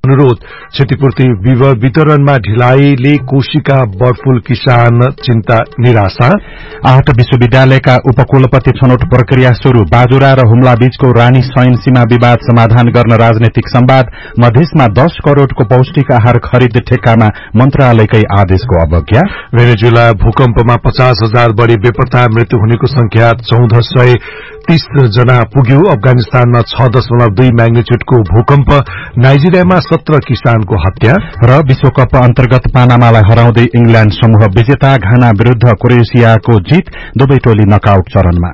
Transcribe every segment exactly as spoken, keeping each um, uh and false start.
अनुरोध। क्षतिपूर्ति वितरणमा ढिलाइले कोशिका बर्डफुल किसान चिन्ता निराशा। आठ विश्वविद्यालयका उपकुलपति छनौट प्रक्रिया शुरू। बाजुरा र हुम्ला बीचको रानी सैन सीमा विवाद समाधान गर्न राजनैतिक संवाद। मधेसमा दस करोड़को पौष्टिक आहार खरिद ठेक्कामा मन्त्रालयकै आदेशको अवज्ञा। भेनेजुला भूकम्पमा पचास हजार बढ़ी बेपत्ता, मृत्यु हुनेको संख्या चौध सय तीस जना पुग्यो। अफगानिस्तानमा छ दशमलव दुई म्याग्निच्युडको भूकम्प। नाइजेरियामा सत्र किसानको हत्या। र विश्वकप अन्तर्गत पानामालाई हराउँदै इंग्ल्याण्ड समूह विजेता। घाना विरूद्ध क्रोएसियाको जीत, दुवै टोली नकआउट चरणमा।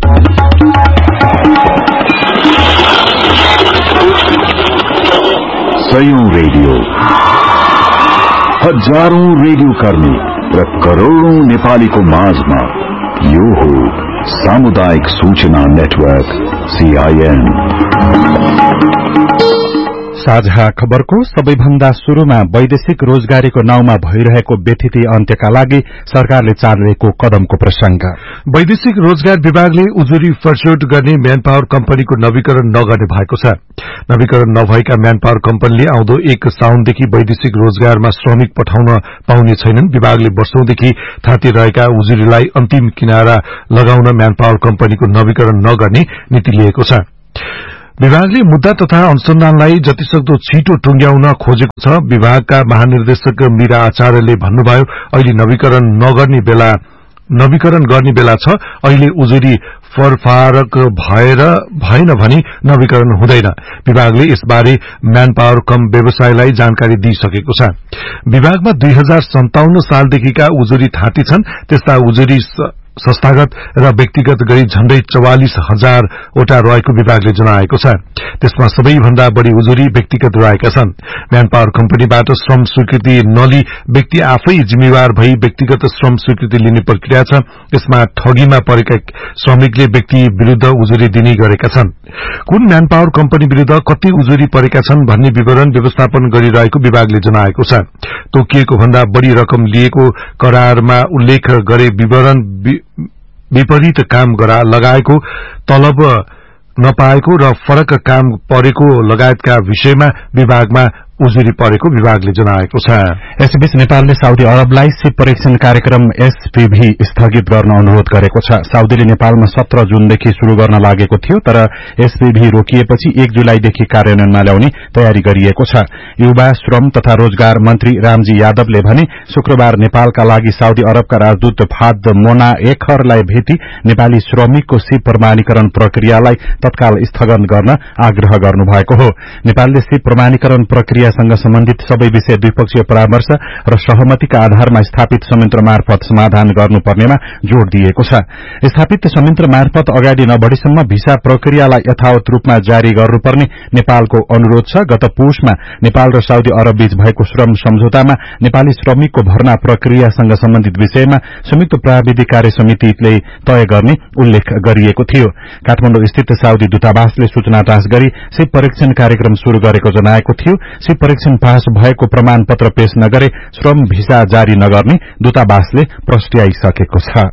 सयौं रेडियो, हजारौं रेडियो कर्मी र करोड़ौं नेपालीको माझमा यो हो सामुदायिक सूचना नेटवर्क सीआईएन। साझा खबरको सबैभन्दा शुरूमा वैदेशिक रोजगारीको नाउँमा भइरहेको व्यथिति अन्त्यका लागि सरकारले चालेको कदमको प्रसंग। वैदेशिक रोजगार विभागले उजुरी फर्स्योट गर्ने म्यान पावर कम्पनीको नवीकरण नगर्ने भएको छ। नवीकरण नभएका म्यान पावर कम्पनीले आउँदो एक साउनदेखि वैदेशिक रोजगारमा श्रमिक पठाउन पाउने छैनन्। विभागले वर्षौंदेखि थाँती रहेका उजुरीलाई अन्तिम किनारा लगाउन म्यान पावर कम्पनीको नवीकरण नगर्ने नीति लिएको छ। विभागले मुद्दा तथा अनुसन्धानलाई जतिसक्दो छिटो टुंग्याउन खोजेको छ। विभागका महानिर्देशक मीरा आचार्यले भन्नुभयो, अहिले नवीकरण नगर्ने बेला नवीकरण गर्ने बेला छ। अहिले उजुरी फरफारक भएर भएन भने नवीकरण हुँदैन। विभागले यसबारे म्यान पावर कम व्यवसायलाई जानकारी दिइसकेको छ। विभागमा दुई हजार सन्ताउन्न सालदेखिका उजुरी थाँती छन्। त्यस्ता उजुरी संस्थागत र व्यक्तिगत गरी झण्डै चौवालिस हजार वटा रहेको विभागले जनाएको छ। त्यसमा सबैभन्दा बढ़ी उजुरी व्यक्तिगत रहेका छन्। म्यान पावर कम्पनीबाट श्रम स्वीकृति नलि व्यक्ति आफै जिम्मेवार भई व्यक्तिगत श्रम स्वीकृति लिने प्रक्रिया छ। यसमा ठगीमा परेका श्रमिकले व्यक्ति विरूद्ध उजुरी दिने गरेका छन्। कुन म्यान पावर कम्पनी विरूद्ध कति उजुरी परेका छन् भन्ने विवरण व्यवस्थापन गरिरहेको विभागले जनाएको छ। तोकिएको भन्दा बढ़ी रकम लिएको करारमा उल्लेख गरे विवरण विपरीत काम गरा लगाएको, तलब नपाएको र फरक काम परेको लगायतका विषयमा विभागमा उजुरी परेको विभागले जनाएको छ। यसबीच नेपालले साउदी अरबलाई सिप परीक्षण कार्यक्रम एसपीभी स्थगित गर्न अनुरोध गरेको छ। साउदीले नेपालमा सत्र जूनदेखि शुरू गर्न लागेको थियो, तर एसपीभी रोकिएपछि एक जुलाईदेखि कार्यान्वयनमा ल्याउने तयारी गरिएको छ। युवा श्रम तथा रोजगार मन्त्री रामजी यादवले भने शुक्रबार नेपालका लागि साउदी अरबका राजदूत फाद मोना एकहरलाई भेटी नेपाली श्रमिकको सिप प्रमाणीकरण प्रक्रियालाई तत्काल स्थगन गर्न आग्रह गर्नुभएको हो। नेपालले सिप प्रमाणीकरण प्रक्रिया सँग सम्बन्धित सबै विषय द्विपक्षीय परामर्श र सहमतिका आधारमा स्थापित संयन्त्र मार्फत समाधान गर्नुपर्नेमा जोड़ दिएको छ। स्थापित संयन्त्र मार्फत अगाडि नबढीसम्म भिसा प्रक्रियालाई यथावत रूपमा जारी गर्नुपर्ने नेपालको अनुरोध छ। गत पुसमा नेपाल र साउदी अरब बीच भएको श्रम सम्झौतामा नेपाली श्रमिकको भर्ना प्रक्रियासँग सम्बन्धित विषयमा संयुक्त प्राविधिक कार्य समितिले तय गर्ने उल्लेख गरिएको थियो। काठमाडौँ स्थित साउदी दूतावासले सूचना टाँस गरी सिप परीक्षण कार्यक्रम शुरू गरेको जनाएको थियो। सिप परीक्षण पास भएको प्रमाण पत्र पेश नगरे श्रम भिसा जारी नगर्ने दूतावासले प्रस्ट्याइसकेको छ।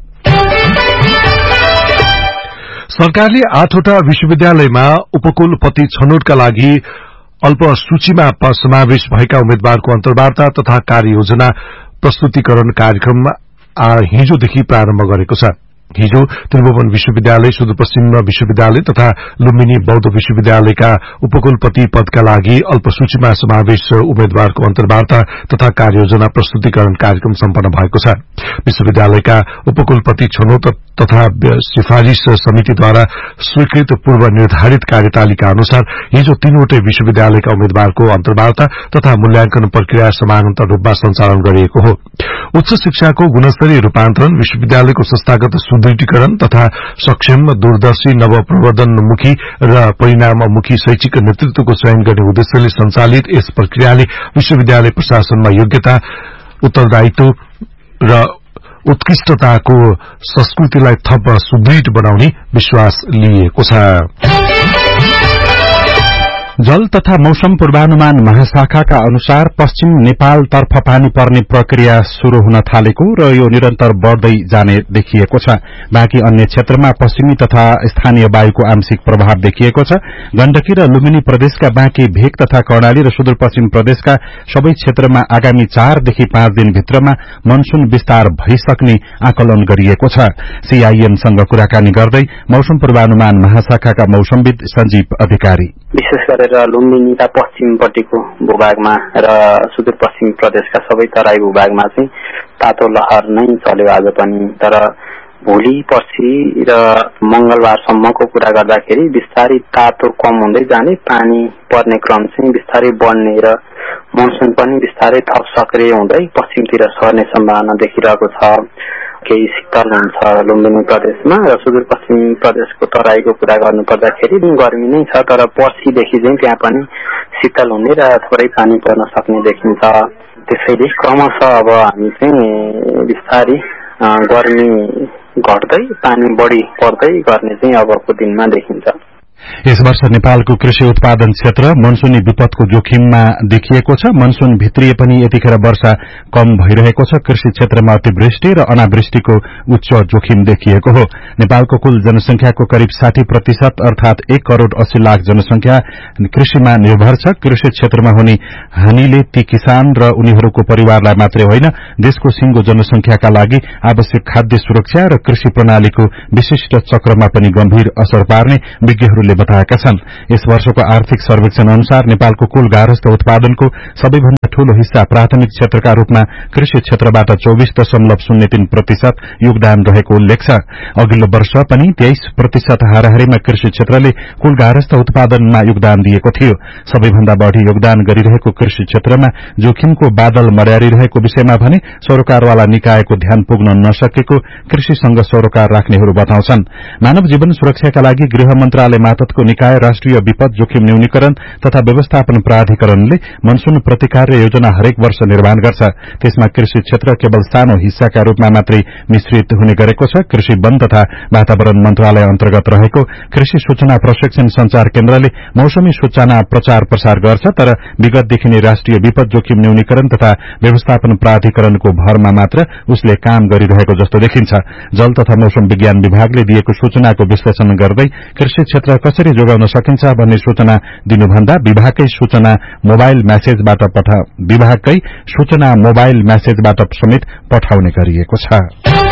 सरकारले आठवटा विश्वविद्यालयमा उपकुलपति छनौटका लागि अल्प सूचीमा समावेश भएका उम्मेद्वारको अन्तर्वार्ता तथा कार्ययोजना प्रस्तुतिकरण कार्यक्रम हिजोदेखि प्रारम्भ गरेको छ। हिजो त्रिभुवन विश्वविद्यालय, सुदूरपश्चिम विश्वविद्यालय तथा लुम्बिनी बौद्ध विश्वविद्यालयका उपकुलपति पदका लागि अल्पसूचीमा समावेश उम्मेद्वारको अन्तर्वार्ता तथा कार्ययोजना प्रस्तुतिकरण कार्यक्रम सम्पन्न भएको छ। विश्वविद्यालयका उपकुलपति छनौट तथा सिफारिश समितिद्वारा स्वीकृत पूर्व निर्धारित कार्यतालिका अनुसार हिजो तीनवटै विश्वविद्यालयका उम्मेद्वारको अन्तर्वार्ता तथा मूल्याङ्कन प्रक्रिया समानान्तर रूपमा सञ्चालन गरिएको हो। उच्च शिक्षाको गुणस्तरीय रूपान्तरण, विश्वविद्यालयको संस्थागत सुदृढीकरण तथा सक्षम, दूरदर्शी, नवप्रवर्धनमुखी र परिणाममुखी शैक्षिक नेतृत्वको चयन गर्ने उद्देश्यले सञ्चालित यस प्रक्रियाले विश्वविद्यालय प्रशासनमा योग्यता, उत्तरदायित्व र उत्कृष्टताको संस्कृतिलाई थप सुदृढ बनाउने विश्वास लिएको छ। जल तथा मौसम पूर्वानुमान महाशाखाका अनुसार पश्चिम नेपालतर्फ पानी पर्ने प्रक्रिया शुरू हुन थालेको र यो निरन्तर बढ़दै जाने देखिएको छ। बाँकी अन्य क्षेत्रमा पश्चिमी तथा स्थानीय वायुको आंशिक प्रभाव देखिएको छ। गण्डकी र लुम्बिनी प्रदेशका बाँकी भेग तथा कर्णाली र सुदूरपश्चिम प्रदेशका सबै क्षेत्रमा आगामी चारदेखि पाँच दिनभित्रमा मनसून विस्तार भइसक्ने आकलन गरिएको छ। सीआईएनसँग कुराकानी गर्दै मौसम पूर्वानुमान महाशाखाका मौसमविद सञ्जीव अधिकारी, विशेष गरेर लुम्बिनीका पश्चिमपट्टिको भूभागमा र सुदूरपश्चिम प्रदेशका सबै तराई भूभागमा चाहिँ तातो लहर नै चल्यो आज पनि। तर भोलि पर्सि र मंगलबारसम्मको कुरा गर्दाखेरि बिस्तारै तातो कम हुँदै जाने, पानी पर्ने क्रम चाहिँ बिस्तारै बढ्ने र मनसुन पनि बिस्तारै थप सक्रिय हुँदै पश्चिमतिर सर्ने सम्भावना देखिरहेको छ। केही शीतल हुन्छ लुम्बिनी प्रदेशमा र सुदूरपश्चिम प्रदेशको तराईको कुरा गर्नु पर्दाखेरि गर्मी नै छ, तर पर्सिदेखि चाहिँ त्यहाँ पनि शीतल हुने र थोरै पानी पर्न सक्ने देखिन्छ। त्यसैले क्रमशः अब हामी चाहिँ बिस्तारै गर्मी घट्दै पानी बढी पर्दै गर्ने चाहिँ अबको दिनमा देखिन्छ। यस वर्ष नेपालको कृषि उत्पादन क्षेत्र मनसूनी विपदको जोखिममा देखिएको छ। मनसून भित्रिए पनि यतिखेर वर्षा कम भइरहेको छ। कृषि क्षेत्रमा अतिवृष्टि र अनावृष्टिको उच्च जोखिम देखिएको हो। नेपालको कुल जनसंख्याको करिब साठी प्रतिशत अर्थात एक करोड़ अस्सी लाख जनसंख्या कृषिमा निर्भर छ। कृषि क्षेत्रमा हुने हानिले ती किसान र उनीहरूको परिवारलाई मात्रै होइन, देशको सिंगो जनसंख्याका लागि आवश्यक खाद्य सुरक्षा र कृषि प्रणालीको विशिष्ट चक्रमा पनि गम्भीर असर पार्ने विज्ञहरूले बताएका छन्। यस वर्षको आर्थिक सर्वेक्षण अनुसार नेपालको कुल गार्हस्थ उत्पादनको सबैभन्दा ठूलो हिस्सा प्राथमिक क्षेत्रका रूपमा कृषि क्षेत्रबाट चौबीस दशमलव शून्य तीन प्रतिशत योगदान रहेको उल्लेख छ। अघिल्लो वर्ष पनि तेइस प्रतिशत हाराहारीमा कृषि क्षेत्रले कुल गार्हस्थ उत्पादनमा योगदान दिएको थियो। सबैभन्दा बढ़ी योगदान गरिरहेको कृषि क्षेत्रमा जोखिमको बादल मर्यारिरहेको विषयमा भने सरोकारवाला निकायको ध्यान पुग्न नसकेको कृषिसँग सरोकार राख्नेहरू बताउँछन्। मानव जीवन सुरक्षाका लागि गृह मन्त्रालय मातहतको निकाय राष्ट्रिय विपद जोखिम न्यूनीकरण तथा व्यवस्थापन प्राधिकरणले मनसून प्रतिकार योजना हरेक वर्ष निर्माण गर्छ। त्यसमा कृषि क्षेत्र केवल सानो हिस्साका रूपमा मात्रै मिश्रित हुने गरेको छ। कृषि वन तथा वातावरण मन्त्रालय अन्तर्गत रहेको कृषि सूचना प्रशिक्षण संचार केन्द्रले मौसमी सूचना प्रचार प्रसार गर्छ, तर विगतदेखि नै राष्ट्रिय विपद जोखिम न्यूनीकरण तथा व्यवस्थापन प्राधिकरणको भरमा मात्र उसले काम गरिरहेको जस्तो देखिन्छ। जल तथा मौसम विज्ञान विभागले दिएको सूचनाको विश्लेषण गर्दै कृषि क्षेत्र कसरी जोगाउन सकिन्छ भन्ने सूचना दिनुभन्दा विभागकै सूचना मोबाइल म्यासेजबाट पठा विभागकै सूचना मोबाइल म्यासेजबाट समेत पठाउने गरिएको छ।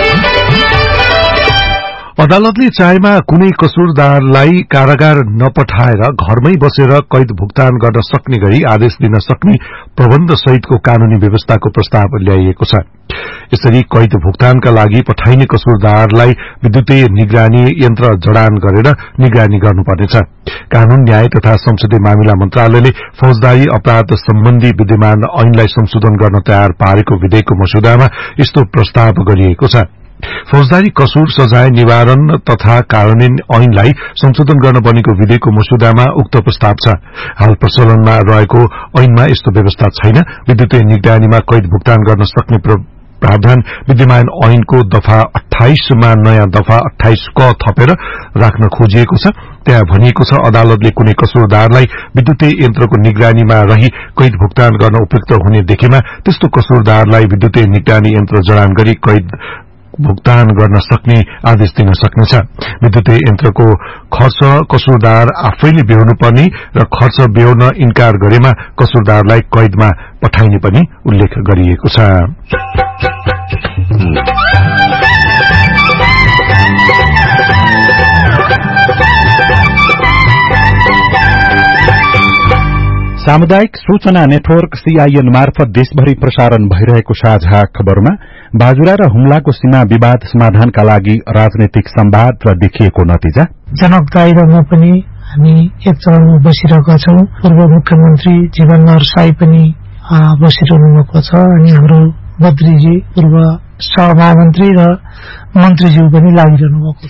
अदालतले चाहेमा कुनै कसुरदारलाई कारागार नपठाएर घरमै बसेर कैद भुक्तान गर्न सक्ने गरी आदेश दिन सक्ने प्रबन्ध सहितको कानूनी व्यवस्थाको प्रस्ताव ल्याइएको छ। यसरी कैद भुक्तानका लागि पठाइने कसुरदारलाई विद्युतीय निगरानी यन्त्र जडान गरेर निगरानी गर्नुपर्नेछ। कानून न्याय तथा संसदीय मामिला मन्त्रालयले फौजदारी अपराध सम्बन्धी विद्यमान ऐनलाई संशोधन गर्न तयार पारेको विधेयकको मस्यौदामा यस्तो प्रस्ताव गरिएको छ। फौजदारी कसुर सजाय निवारण तथा कार्यान्वयन ऐनलाई संशोधन गर्न बनेको विधेयकको मस्यौदामा उक्त प्रस्ताव छ। हाल प्रचलनमा रहेको ऐनमा यस्तो व्यवस्था छैन। विद्युतीय निगरानीमा कैद भुक्तान गर्न सक्ने प्रावधान विद्यमान ऐनको दफा अठाइसमा नयाँ दफा अठाइस क थपेर राख्न खोजिएको छ। त्यहाँ भनिएको छ, अदालतले कुनै कसुरदारलाई विद्युतीय यन्त्रको निगरानीमा रही कैद भुक्तान गर्न उपयुक्त हुने देखेमा त्यस्तो कसुरदारलाई विद्युतीय निगरानी यन्त्र जडान गरी कैद भुक्तान गर्न सक्ने आदेश दिन सक्नेछ। विद्युतीय यन्त्रको खर्च कसुरदार आफैले बेहोर्नुपर्ने र खर्च बेहोर्न इन्कार गरेमा कसुरदारलाई कैदमा पठाइने पनि उल्लेख गरिएको छ। सामुदायिक सूचना नेटवर्क सीआईएन मार्फत देशभरि प्रसारण भइरहेको साझा खबरमा बाजुरा र हुम्लाको सीमा विवाद समाधानका लागि राजनैतिक संवाद र देखिएको नतिजा, जनक दायरामा पनि हामी एक चरणमा बसिरहेका छौं। पूर्व मुख्यमन्त्री जीवनबहादुर साई पनि बसिरहनु भएको छ अनि हाम्रो बद्रीजी पूर्व सहमन्त्री र मन्त्रीज्यू पनि लागिरहनु भएको छ।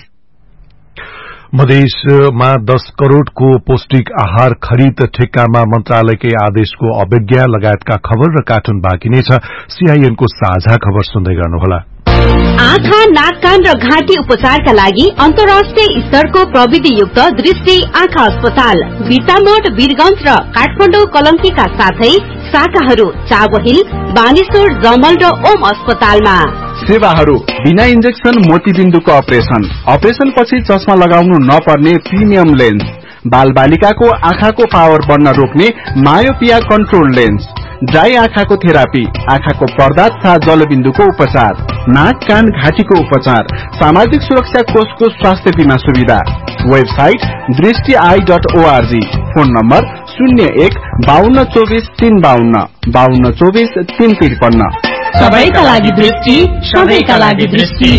मधेसमा दस करोड़को पौष्टिक आहार खरिद ठेक्कामा मन्त्रालयकै आदेशको अवज्ञा लगायतका खबर र कार्टुन बाँकी नै छ। सीआईएनको साझा खबर सुन्दै गर्नुहोला। आँखा, नाक, कान र घाँटी उपचारका लागि अन्तर्राष्ट्रिय स्तरको प्रविधियुक्त दृष्टि आँखा अस्पताल बिर्तामोड, वीरगंज र काठमाडौँ कलंकीका साथै शाखाहरू चाबहिल, बानेश्वर, जमल र ओम अस्पतालमा। सेवाहरू बिना इन्जेक्सन मोतीबिन्दुको अपरेसन, अपरेसन पछि चस्मा लगाउनु नपर्ने प्रिमियम लेन्स, बाल बालिकाको आँखाको पावर बढ्न रोक्ने मायोपिया कन्ट्रोल लेन्स, ड्राई आँखाको थेरापी, आँखाको पर्दा तथा जलबिन्दुको उपचार, नाक, कान, घाँटीको उपचार, सामाजिक सुरक्षा कोषको स्वास्थ्य बीमा सुविधा। वेबसाइट दृष्टि I dot ORG. Phone number शून्य एक बाहन्न चौबिस तीन बाहन्न बाहन्न चौबिस तीन त्रिपन्न। सबैका लागि दृष्टि, सबैका लागि दृष्टि।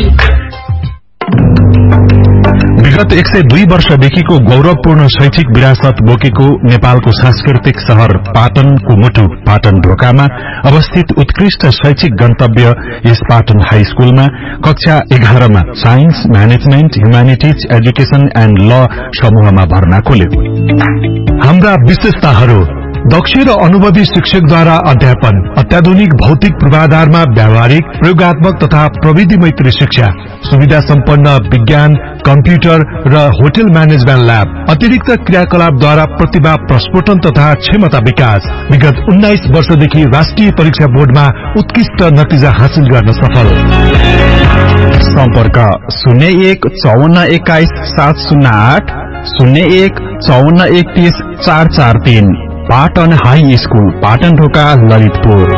विगत एक सय दुई वर्षदेखिको गौरवपूर्ण शैक्षिक विरासत बोकेको नेपालको सांस्कृतिक शहर पाटनको मुटु पाटन ढोकामा अवस्थित उत्कृष्ट शैक्षिक गन्तव्य यस पाटन हाई स्कूलमा कक्षा एघारमा science, management, humanities, education and ल समूहमा भर्ना खोल्यो। हाम्रा विशेषताहरू: दक्ष र अनुभवी शिक्षकद्वारा अध्यापन, अत्याधुनिक भौतिक पूर्वाधारमा व्यावहारिक, प्रयोगात्मक तथा प्रविधि मैत्री शिक्षा, सुविधा सम्पन्न विज्ञान, कम्प्युटर र होटल म्यानेजमेन्ट ल्याब, अतिरिक्त क्रियाकलापद्वारा प्रतिभा प्रस्फुटन तथा क्षमता विकास। विगत उन्नाइस वर्षदेखि राष्ट्रिय परीक्षा बोर्डमा उत्कृष्ट नतिजा हासिल गर्न सफल। सम्पर्क शून्य एक चौवन्न एक्काइस सात शून्य आठ शून्य एक चौवन्न एकतीस चार चार तीन। पाटन हाई स्कूल, पाटन ढोका, ललितपुर।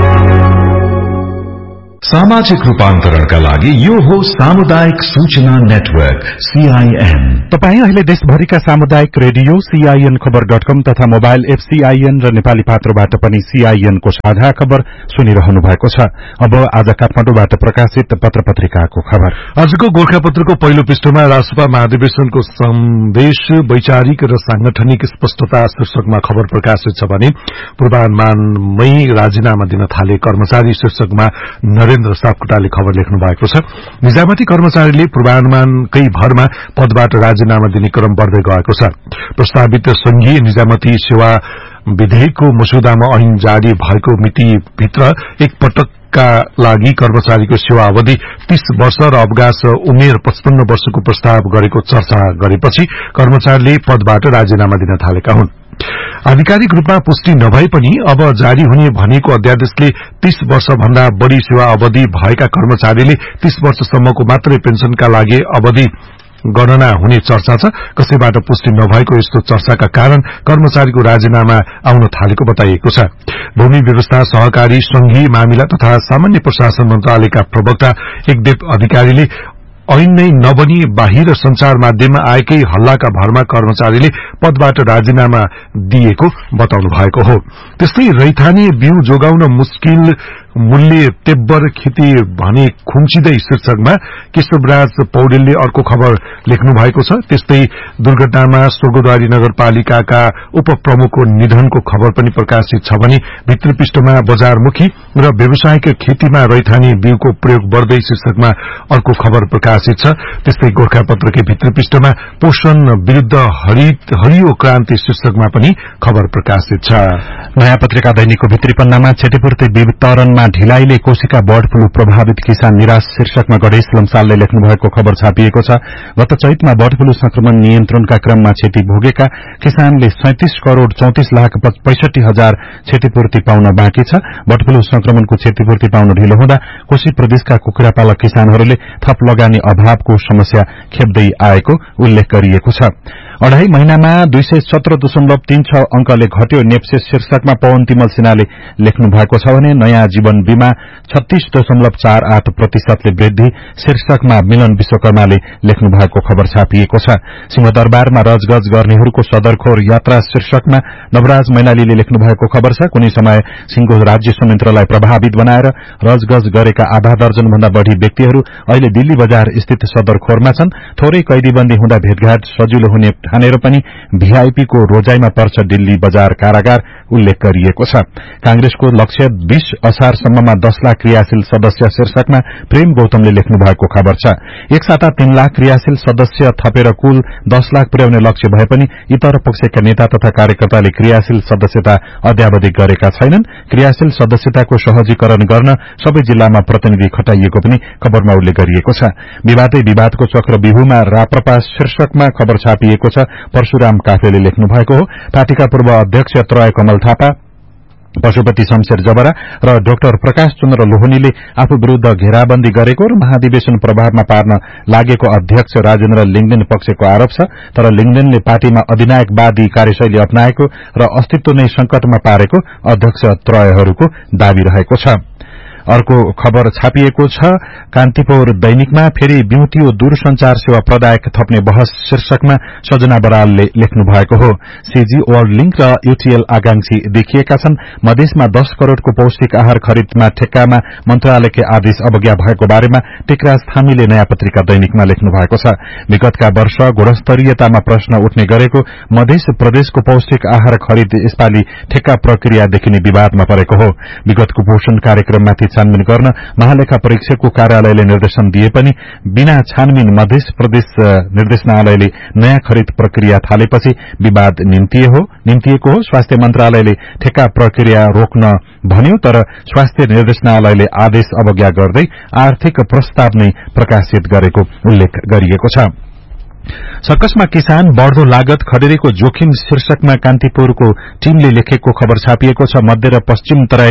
सामाजिक रूपान्तरणका लागि यो हो सामुदायिक सूचना नेटवर्क सीआईएन। तपाई अहिले देशभरिका सामुदायिक रेडियो सीआईएन खबर डट कम तथा मोबाइल एप सीआईएन र नेपाली पात्रबाट पनि सीआईएन को साझा खबर सुनिरहनु भएको छ। अब आज काठमाडौँबाट प्रकाशित पत्र पत्रिकाको खबर। आजको गोरखापत्रको पहिलो पृष्ठमा राष्ट्रसभा महाधिवेशनको सन्देश वैचारिक र सांगठनिक स्पष्टता शीर्षकमा खबर प्रकाशित छ भने पूर्वानुमानमै राजीनामा दिन थाले कर्मचारी शीर्षकमा नरेन्द्र सापकोटाले खबर लेख्नु भएको छ। निजामती कर्मचारीले पूर्वानुमानकै भरमा पदबाट राजीनामा दिने क्रम बढ्दै गएको छ। प्रस्तावित संघीय निजामती सेवा विधेयकको मसुदामा ऐन जारी भएको मितिभित्र एक पटकका लागि कर्मचारीको सेवा अवधि तीस वर्ष र अवकाश उमेर पचपन्न वर्षको प्रस्ताव गरेको चर्चा गरेपछि कर्मचारीले पदबाट राजीनामा दिन थालेका हुन्। आधिकारिक रूपमा पुष्टि नभए पनि अब जारी हुने भनेको अध्यादेशले तीस वर्ष भन्दा बढ़ी सेवा अवधि भएका कर्मचारीले तीस वर्षसम्मको मात्रै पेन्सनका लागि अवधि गणना हुने चर्चा छ। कसैबाट पुष्टि नभएको यस्तो चर्चाका कारण कर्मचारीको राजीनामा आउन थालेको बताइएको छ। भूमि व्यवस्था, सहकारी, संघीय मामिला तथा सामान्य प्रशासन मन्त्रालयका प्रवक्ता एकदेव अधिकारीले ऐन नै नबनी बाहिर संचार माध्यममा आएकै हल्लाका भरमा कर्मचारीले पदबाट राजीनामा दिएको बताउनु भएको हो। त्यस्तै रैथाने बिउ जोगाउन मुस्किल, मूल्य तेब्बर खेती भने खुम्चिँदै शीर्षकमा केशवराज पौडेलले अर्को खबर लेख्नु भएको छ। त्यस्तै दुर्घटनामा स्वर्गद्वारी नगरपालिकाका उपप्रमुखको निधनको खबर पनि प्रकाशित छ भने भित्री पृष्ठमा बजारमुखी र व्यावसायिक खेतीमा रैथाने बिउको प्रयोग बढ्दै शीर्षकमा अर्को खबर प्रकाशित छ। त्यस्तै गोरखापत्रकै भित्री पृष्ठमा पोषण विरूद्ध हरियो क्रान्ति शीर्षकमा पनि खबर प्रकाशित छ। नयाँ पत्रिका दैनिकको भित्री पन्नामा क्षतिपूर्ति वितरणमा ढिलाइले कोशिका बर्ड फ्लू प्रभावित किसान निराश शीर्षकमा गणेश लम्सालले लेख्नु भएको खबर छापिएको छ। गत चैतमा बर्ड फ्लू संक्रमण नियन्त्रणका क्रममा क्षति भोगेका किसानले सैंतीस करोड़ चौतिस लाख पैंसठी हजार क्षतिपूर्ति पाउन बाँकी छ। बर्ड फ्लू संक्रमणको क्षतिपूर्ति पाउन ढिलो हुँदा कोशी प्रदेशका कुखुरा पालक किसानहरूले थप लगानी अभावको समस्या खेप्दै आएको उल्लेख गरिएको छ। अढ़ाई महिनामा दुई सय सत्र दशमलव तीन छ अंकले घट्यो नेप्सेस शीर्षकमा पवन तिमल सिन्हाले लेख्नु भएको छ भने नयाँ जीवन बीमा छत्तीस दशमलव चार आठ प्रतिशतले वृद्धि शीर्षकमा मिलन विश्वकर्माले लेख्नु भएको खबर छापिएको छ। सिंहदरबारमा रजगज गर्नेहरूको सदरखोर यात्रा शीर्षकमा नवराज मैनालीले लेख्नु भएको खबर छ। कुनै समय सिंहको राज्य संयन्त्रलाई प्रभावित बनाएर रजगज गरेका आधा दर्जन भन्दा बढ़ी व्यक्तिहरू अहिले दिल्ली बजार स्थित सदरखोरमा छन्। थोरै कैदीबन्दी हुँदा भेटघाट सजिलो हुने ठानेर पनि भीआईपी को रोजाईमा पर्छ दिल्ली बजार कारागार उल्लेख गरिएको छ। कांग्रेसको लक्ष्य बीस असारसम्ममा दस लाख क्रियाशील सदस्य शीर्षकमा प्रेम गौतमले लेख्नु भएको खबर छ। एक साता तीन लाख क्रियाशील सदस्य थपेर कुल दस लाख पुर्याउने लक्ष्य भए पनि इतर पक्षका नेता तथा कार्यकर्ताले क्रियाशील सदस्यता अद्यावधि गरेका छैनन्। क्रियाशील सदस्यताको सहजीकरण गर्न सबै जिल्लामा प्रतिनिधि खटाइएको पनि खबरमा उल्लेख गरिएको छ। विवादै विवादको चक्र विभुमा राप्रपा शीर्षकमा खबर छापिएको छ। परशुराम काफ्लेले लेख्नु भएको हो। पार्टीका पूर्व अध्यक्ष त्रय कमल थापा, पशुपति शमशेर जबरा र डाक्टर प्रकाश चन्द्र लोहनीले आफू विरूद्ध घेराबन्दी गरेको र महाधिवेशन प्रभावमा पार्न लागेको अध्यक्ष राजेन्द्र लिङदेन पक्षको आरोप छ। तर लिङदेनले पार्टीमा अधिनायकवादी कार्यशैली अपनाएको र अस्तित्व नै संकटमा पारेको अध्यक्ष त्रयहरूको दावी रहेको छ। अर्को खबर छापिएको छ कान्तिपुर दैनिकमा, फेरि बिउतियो दूरसंचार सेवा प्रदायक थप्ने बहस शीर्षकमा सजना बरालले लेख्नु भएको हो। सीजी वर्ल्ड लिंक र यूटीएल आकांक्षी देखिएका छन्। मधेसमा दस करोड़को पौष्टिक आहार खरिदमा ठेक्कामा मन्त्रालयकै आदेश अवज्ञा भएको बारेमा टेकराज थामीले नयाँ पत्रिका दैनिकमा लेख्नु भएको छ। विगतका वर्ष गुणस्तरीयतामा प्रश्न उठ्ने गरेको मधेस प्रदेशको पौष्टिक आहार खरिद यसपालि ठेक्का प्रक्रिया देखिने विवादमा परेको हो। विगत कुपोषण कार्यक्रममाथि छानबिन गर्न महालेखा परीक्षकको कार्यालयले निर्देशन दिए पनि बिना छानबिन मध्य प्रदेश निर्देशनालयले नयाँ खरिद प्रक्रिया थालेपछि विवाद निम्तिएको हो। स्वास्थ्य मन्त्रालयले ठेक्का प्रक्रिया रोक्न भन्यो, तर स्वास्थ्य निर्देशनालयले आदेश अवज्ञा गर्दै आर्थिक प्रस्ताव नै प्रकाशित गरेको उल्लेख गरिएको छ। सर्कसमा किसान बढ़दो लागत खडेरीको जोखिम शीर्षकमा कान्तिपुरको टीमले लेखेको खबर छापिएको छ। मध्य र पश्चिम तराई